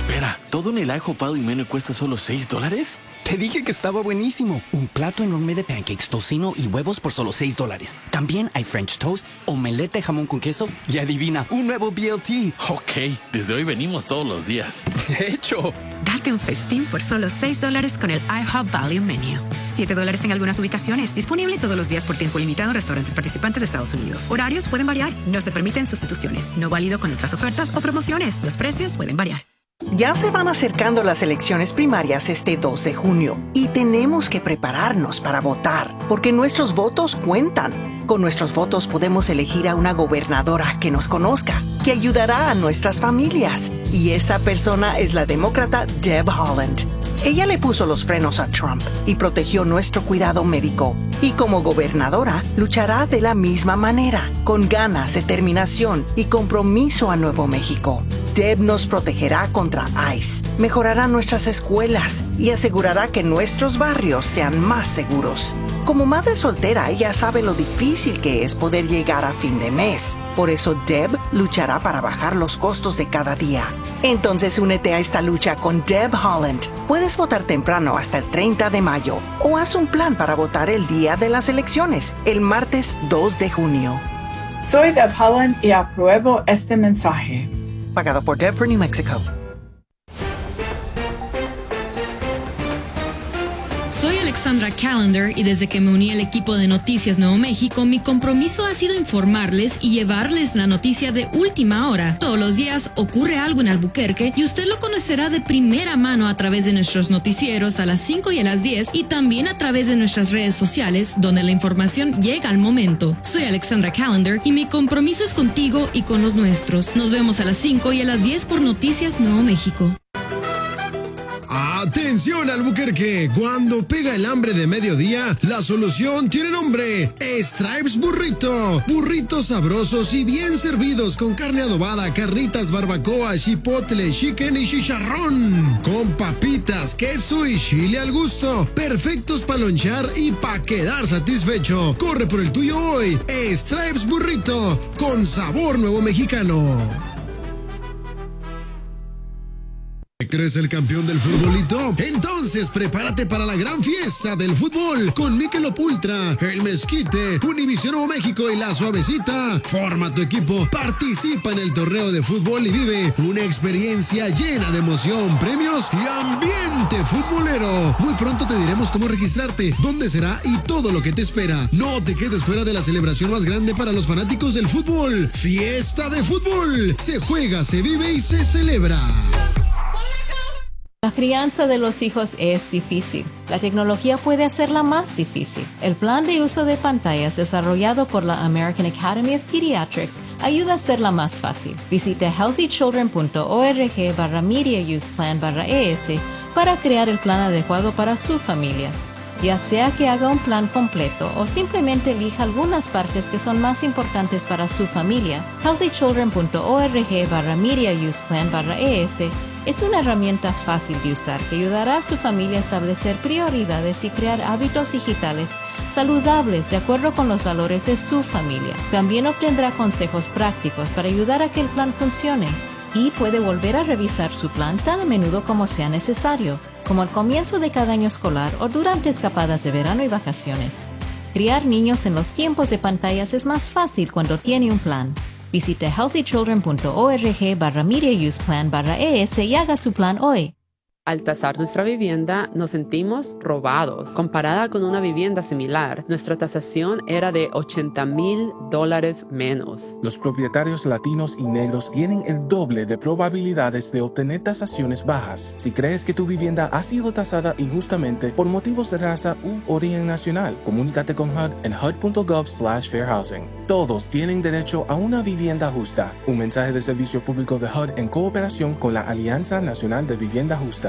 Espera, ¿todo en el IHOP Value Menu cuesta solo $6? Te dije que estaba buenísimo. Un plato enorme de pancakes, tocino y huevos por solo $6. También hay French toast, omelette de jamón con queso y adivina, un nuevo BLT. Ok, desde hoy venimos todos los días. De hecho. Date un festín por solo $6 con el IHOP Value Menu. $7 en algunas ubicaciones. Disponible todos los días por tiempo limitado en restaurantes participantes de Estados Unidos. Horarios pueden variar. No se permiten sustituciones. No válido con otras ofertas o promociones. Los precios pueden variar. Ya se van acercando las elecciones primarias este 2 de junio y tenemos que prepararnos para votar, porque nuestros votos cuentan. Con nuestros votos podemos elegir a una gobernadora que nos conozca, que ayudará a nuestras familias. Y esa persona es la demócrata Deb Haaland. Ella le puso los frenos a Trump y protegió nuestro cuidado médico. Y como gobernadora, luchará de la misma manera, con ganas, determinación y compromiso a Nuevo México. Deb nos protegerá contra ICE, mejorará nuestras escuelas y asegurará que nuestros barrios sean más seguros. Como madre soltera, ella sabe lo difícil que es poder llegar a fin de mes. Por eso Deb luchará para bajar los costos de cada día. Entonces únete a esta lucha con Deb Haaland. Puedes votar temprano hasta el 30 de mayo o haz un plan para votar el día de las elecciones, el martes 2 de junio. Soy Deb Haaland y apruebo este mensaje. Pagado por Deb for New Mexico. Soy Alexandra Callender y desde que me uní al equipo de Noticias Nuevo México, mi compromiso ha sido informarles y llevarles la noticia de última hora. Todos los días ocurre algo en Albuquerque y usted lo conocerá de primera mano a través de nuestros noticieros a las 5 y a las 10 y también a través de nuestras redes sociales donde la información llega al momento. Soy Alexandra Callender y mi compromiso es contigo y con los nuestros. Nos vemos a las 5 y a las 10 por Noticias Nuevo México. ¡Atención, Albuquerque! Cuando pega el hambre de mediodía, la solución tiene nombre: Stripes Burrito. Burritos sabrosos y bien servidos con carne adobada, carnitas, barbacoa, chipotle, chicken y chicharrón. Con papitas, queso y chile al gusto. Perfectos para lonchar y para quedar satisfecho. Corre por el tuyo hoy. Stripes Burrito, con sabor nuevo mexicano. ¿Crees el campeón del futbolito? Entonces prepárate para la gran fiesta del fútbol con Michelob Ultra, el Mezquite, Univisión Nuevo México y La Suavecita. Forma tu equipo, participa en el torneo de fútbol y vive una experiencia llena de emoción, premios y ambiente futbolero. Muy pronto te diremos cómo registrarte, dónde será y todo lo que te espera. No te quedes fuera de la celebración más grande para los fanáticos del fútbol. Fiesta de fútbol. Se juega, se vive y se celebra. La crianza de los hijos es difícil. La tecnología puede hacerla más difícil. El plan de uso de pantallas desarrollado por la American Academy of Pediatrics ayuda a hacerla más fácil. Visite healthychildren.org/mediausplan/ES para crear el plan adecuado para su familia. Ya sea que haga un plan completo o simplemente elija algunas partes que son más importantes para su familia, healthychildren.org/mediausplan/ES es una herramienta fácil de usar que ayudará a su familia a establecer prioridades y crear hábitos digitales saludables de acuerdo con los valores de su familia. También obtendrá consejos prácticos para ayudar a que el plan funcione y puede volver a revisar su plan tan a menudo como sea necesario, como al comienzo de cada año escolar o durante escapadas de verano y vacaciones. Criar niños en los tiempos de pantallas es más fácil cuando tiene un plan. Visite healthychildren.org/mediausplan/ES y haga su plan hoy. Al tasar nuestra vivienda, nos sentimos robados. Comparada con una vivienda similar, nuestra tasación era de $80,000 menos. Los propietarios latinos y negros tienen el doble de probabilidades de obtener tasaciones bajas. Si crees que tu vivienda ha sido tasada injustamente por motivos de raza u origen nacional, comunícate con HUD en hud.gov/fairhousing. Todos tienen derecho a una vivienda justa. Un mensaje de servicio público de HUD en cooperación con la Alianza Nacional de Vivienda Justa.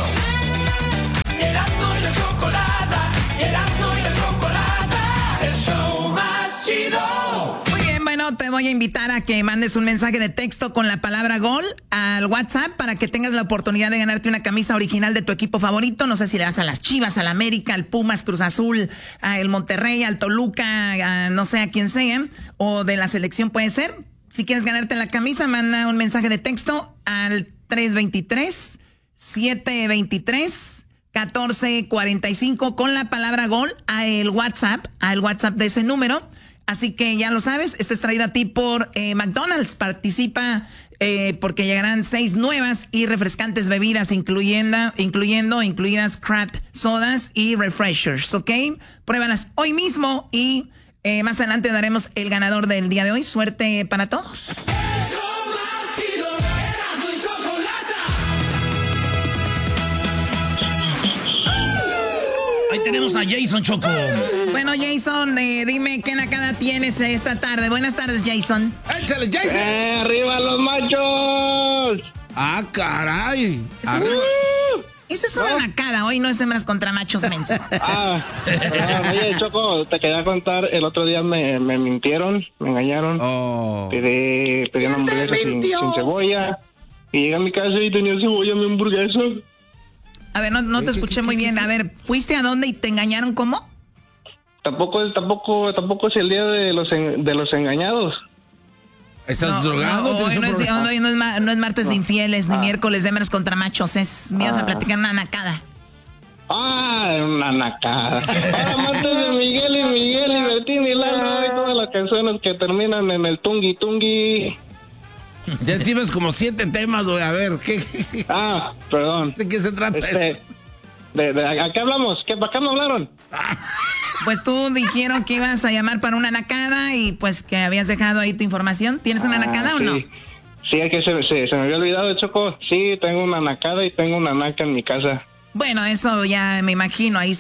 Te voy a invitar a que mandes un mensaje de texto con la palabra gol al WhatsApp para que tengas la oportunidad de ganarte una camisa original de tu equipo favorito. No sé si le vas a las Chivas, al América, al Pumas, Cruz Azul, al Monterrey, al Toluca, no sé a quién sea, o de la selección puede ser. Si quieres ganarte la camisa, manda un mensaje de texto al 323-723-1445 con la palabra gol al WhatsApp de ese número. Así que ya lo sabes, esto es traído a ti por McDonald's. Participa porque llegarán 6 nuevas y refrescantes bebidas, incluidas craft sodas y refreshers, ¿ok? Pruébalas hoy mismo y más adelante daremos el ganador del día de hoy. Suerte para todos. Ahí tenemos a Jason, Choco. Bueno, Jason, dime qué nacada tienes esta tarde. Buenas tardes, Jason. ¡Échale, Jason! ¡Arriba los machos! ¡Ah, caray! Esa es una nacada. Hoy no es hembras contra machos, menso. Oye, Choco, te quería contar. El otro día me mintieron, me engañaron. Pedí una hamburguesa sin cebolla. Y llegué a mi casa y tenía cebolla mi hamburguesa. A ver, no te escuché muy bien. A ver, ¿fuiste a dónde y te engañaron cómo? Tampoco es el día de los engañados. ¿Estás drogado? Hoy no es martes de infieles, ni miércoles de hembras contra machos. Me ibas a platicar una nacada. Una nacada. Mátame Miguel y Bertín y Lalo y todas las canciones que terminan en el tungui tungui. Ya tienes como 7 temas, güey. A ver, ¿qué? Perdón. ¿De qué se trata? ¿A qué hablamos? ¿Para qué me hablaron? Pues tú dijeron que ibas a llamar para una nacada y pues que habías dejado ahí tu información. ¿Tienes una nacada o no? Sí, es que se me había olvidado, Choco. Sí, tengo una nacada y tengo una naca en mi casa. Bueno, eso ya me imagino. Ahí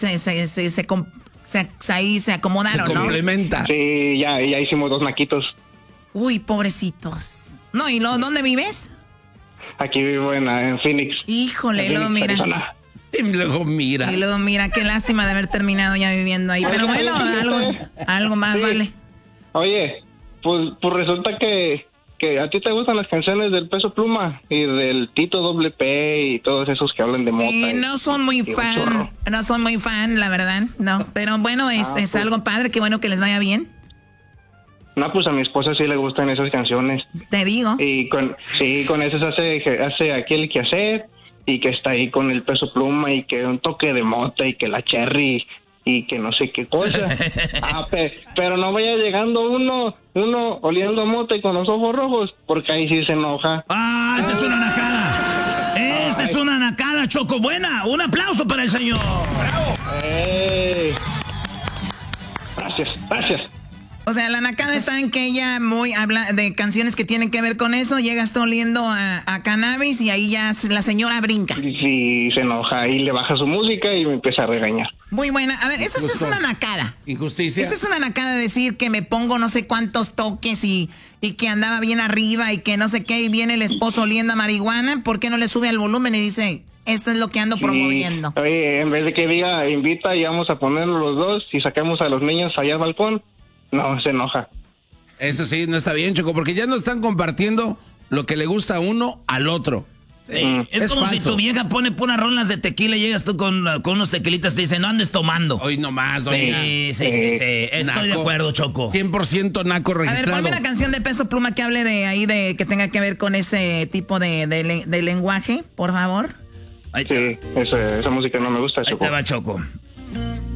ahí se acomodaron, se complementa. ¿no? Sí, ya hicimos 2 naquitos. Uy, pobrecitos. No, ¿y luego dónde vives? Aquí vivo en Phoenix. Híjole, luego mira. Arizona. Y luego mira, qué lástima de haber terminado ya viviendo ahí. Pero bueno, algo más vale. Oye, pues resulta que a ti te gustan las canciones del Peso Pluma y del Tito Doble P y todos esos que hablan de mota. No son muy fan, la verdad, no. Pero bueno, es algo padre, qué bueno que les vaya bien. No, pues a mi esposa sí le gustan esas canciones. Te digo. Y con esas hace aquí el quehacer y que está ahí con el Peso Pluma y que un toque de mota y que la cherry y que no sé qué cosa. Pero no vaya llegando uno oliendo mota y con los ojos rojos, porque ahí sí se enoja. Esa es una nacada. Esa es una nacada, Choco. Buena. Un aplauso para el señor. ¡Bravo! Gracias. O sea, la nacada está en que ella habla de canciones que tienen que ver con eso, llegas oliendo a cannabis y ahí ya la señora brinca. Sí, se enoja y le baja su música y me empieza a regañar. Muy buena. A ver, esa es una nacada. Injusticia. Esa es una nacada de decir que me pongo no sé cuántos toques y que andaba bien arriba y que no sé qué, y viene el esposo oliendo a marihuana. ¿Por qué no le sube al volumen y dice, esto es lo que ando promoviendo? Oye, en vez de que diga, invita y vamos a ponernos los dos y saquemos a los niños allá al balcón, no, se enoja. Eso sí, no está bien, Choco, porque ya no están compartiendo lo que le gusta a uno al otro. Sí, es como falso. Si tu vieja pone puras rolas de tequila y llegas tú con unos tequilitas y te dice, no andes tomando. Hoy nomás, doña. Sí. Estoy naco, de acuerdo, Choco. 100% naco registrado. A ver, ponme la canción de Peso Pluma que hable de ahí, de que tenga que ver con ese tipo de lenguaje, por favor. Sí, esa música no me gusta, Choco. Ahí te va, Choco.